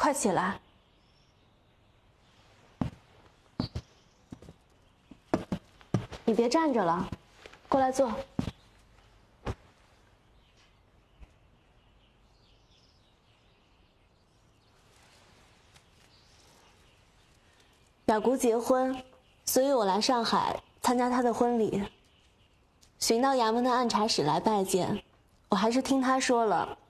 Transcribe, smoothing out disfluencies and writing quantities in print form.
快起来。你别站着了，过来坐。表姑结婚，所以我来上海参加她的婚礼。寻到衙门的按察使来拜见，我还是听他说了，